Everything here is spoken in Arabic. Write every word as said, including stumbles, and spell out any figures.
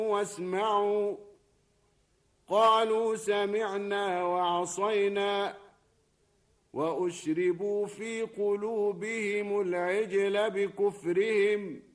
واسمعوا قالوا سمعنا وعصينا وأشربوا في قلوبهم العجل بكفرهم